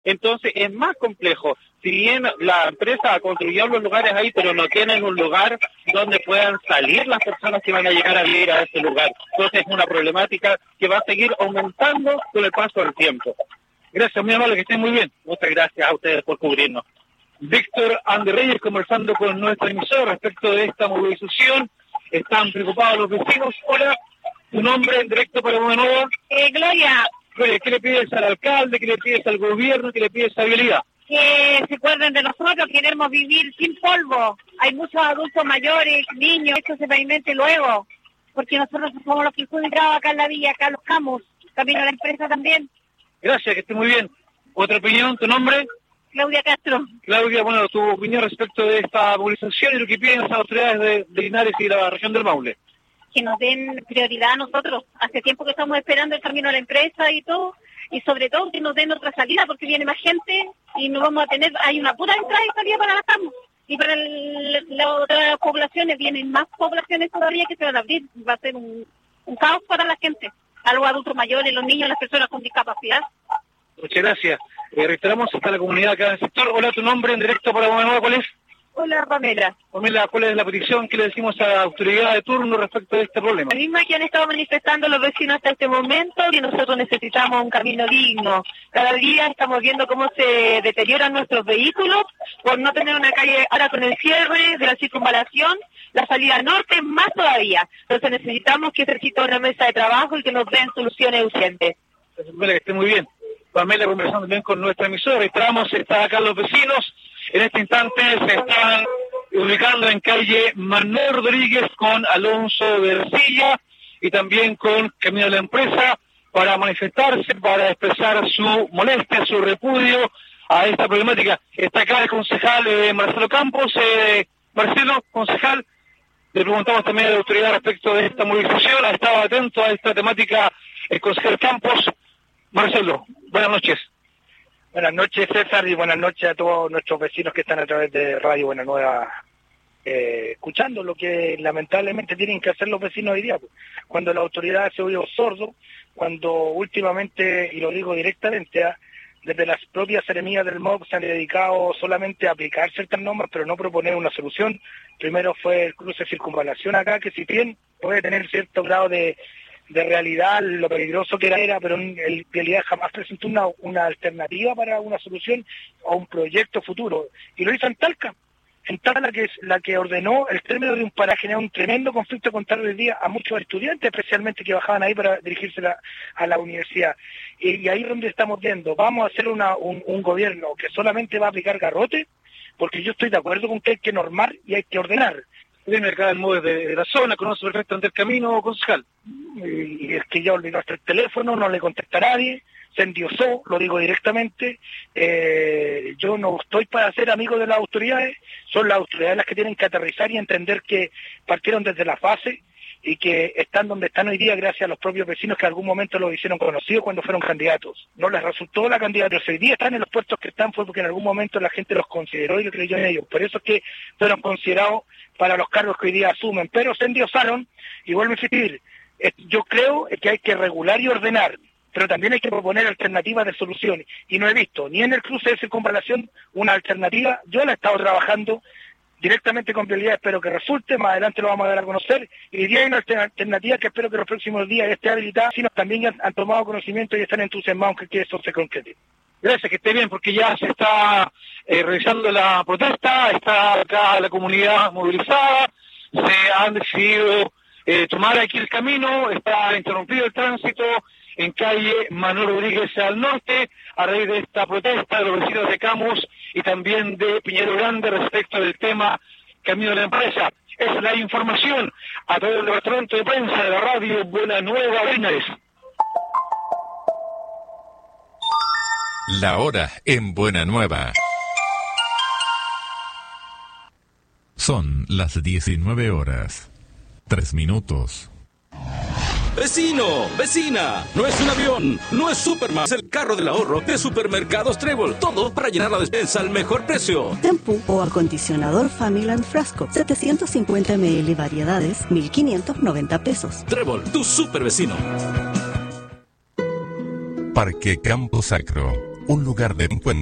Entonces es más complejo. Si bien la empresa construyó los lugares ahí, pero no tienen un lugar donde puedan salir las personas que van a llegar a vivir a ese lugar. Entonces es una problemática que va a seguir aumentando con el paso del tiempo. Gracias, muy amable, que estén muy bien. Muchas gracias a ustedes por cubrirnos. Víctor Ander Reyes conversando con nuestro emisor respecto de esta movilización. Están preocupados los vecinos. Hola, tu nombre directo para Buena Nueva. Gloria. Gloria, ¿qué le pides al alcalde? ¿Qué le pides al gobierno? ¿Qué le pides a Vialidad? Que se acuerden de nosotros, queremos vivir sin polvo. Hay muchos adultos mayores, niños, esto se pavimente luego, porque nosotros somos los perjudicados acá en la villa, acá en los campos, también a la empresa también. Gracias, que esté muy bien. ¿Otra opinión? ¿Tu nombre? Claudia Castro. Claudia, bueno, tu opinión respecto de esta movilización y lo que piden las autoridades de Linares y de la región del Maule. Que nos den prioridad a nosotros. Hace tiempo que estamos esperando el camino a la empresa y todo, y sobre todo que nos den otra salida porque viene más gente y no vamos a tener, hay una pura entrada y salida para las camas. Y para las otras poblaciones vienen más poblaciones todavía que se van a abrir. Va a ser un caos para la gente, a los adultos mayores, los niños, las personas con discapacidad. Muchas gracias. Reiteramos, está la comunidad acá en el sector. Hola, tu nombre en directo para Buena Nueva, ¿cuál es? Hola, Pamela. Pamela, ¿cuál es la petición que le decimos a la autoridad de turno respecto de este problema? La misma que han estado manifestando los vecinos hasta este momento, que nosotros necesitamos un camino digno. Cada día estamos viendo cómo se deterioran nuestros vehículos por no tener una calle, ahora con el cierre de la circunvalación, la salida norte más todavía. Entonces necesitamos que se exista una mesa de trabajo y que nos den soluciones urgentes. Pamela, que esté muy bien. Pamela conversando también con nuestra emisora. Entramos, está acá los vecinos. En este instante se están ubicando en calle Manuel Rodríguez con Alonso de Ercilla y también con Camino de la Empresa para manifestarse, para expresar su molestia, su repudio a esta problemática. Está acá el concejal Marcelo Campos. Marcelo, concejal, le preguntamos también a la autoridad respecto de esta movilización. Ha estado atento a esta temática el concejal Campos. Marcelo, buenas noches. Buenas noches, César, y buenas noches a todos nuestros vecinos que están a través de Radio Buena Nueva, escuchando lo que lamentablemente tienen que hacer los vecinos hoy día. Cuando la autoridad se oye sordo, cuando últimamente, y lo digo directamente, desde las propias seremías del MOB se han dedicado solamente a aplicar ciertas normas, pero no proponer una solución. Primero fue el cruce de circunvalación acá, que si bien puede tener cierto grado de realidad, lo peligroso que era, pero el Vialidad jamás presentó una alternativa para una solución o un proyecto futuro. Y lo hizo en Talca. En Talca la que ordenó el término de un paraje, generó un tremendo conflicto con hoy día a muchos estudiantes, especialmente que bajaban ahí para dirigirse a la universidad. Y ahí es donde estamos viendo, vamos a hacer un gobierno que solamente va a aplicar garrote, porque yo estoy de acuerdo con que hay que normar y hay que ordenar. Viene acá el MOVE de la zona, conoce perfectamente el camino, concejal. Y es que ya olvidó hasta el teléfono, no le contesta a nadie, se endiosó, lo digo directamente. Yo no estoy para ser amigo de las autoridades, son las autoridades las que tienen que aterrizar y entender que partieron desde la fase y que están donde están hoy día gracias a los propios vecinos que en algún momento los hicieron conocidos cuando fueron candidatos. No les resultó la candidatura, hoy día están en los puestos que están fue porque en algún momento la gente los consideró y lo creyó en ellos. Por eso es que fueron considerados para los cargos que hoy día asumen, pero se endiosaron y vuelvo a insistir, yo creo que hay que regular y ordenar, pero también hay que proponer alternativas de soluciones, y no he visto ni en el cruce de circunvalación una alternativa. Yo la he estado trabajando directamente con Vialidad, espero que resulte, más adelante lo vamos a dar a conocer, y hoy día hay una alternativa que espero que los próximos días esté habilitada, sino también ya han tomado conocimiento y están entusiasmados que eso se concrete. Gracias, que esté bien, porque ya se está realizando la protesta, está acá la comunidad movilizada, se han decidido tomar aquí el camino, está interrumpido el tránsito en calle Manuel Rodríguez al norte, a raíz de esta protesta de los vecinos de Camus y también de Piñero Grande respecto del tema Camino de la Empresa. Es la información a través del departamento de prensa de la radio Buena Nueva Linares. La hora en Buena Nueva. Son las 19 horas, 3 minutos. Vecino, vecina, no es un avión, no es Superman, es el carro del ahorro de Supermercados Trébol. Todo para llenar la despensa al mejor precio. Shampoo o acondicionador Family and Frasco, 750 ml variedades, 1.590 pesos. Trébol, tu super vecino. Parque Campo Sacro. un lugar de encuentro.